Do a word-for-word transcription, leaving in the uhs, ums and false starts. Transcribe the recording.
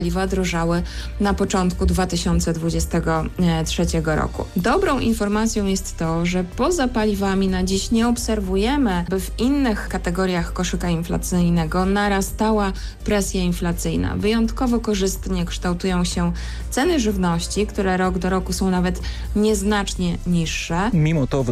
paliwa drożały na początku dwa tysiące dwudziestego trzeciego roku. Dobrą informacją jest to, że poza paliwami na dziś nie obserwujemy, by w innych kategoriach koszyka inflacyjnego narastała presja inflacyjna. Wyjątkowo korzystnie kształtują się ceny żywności, które rok do roku są nawet nieznacznie niższe. Mimo to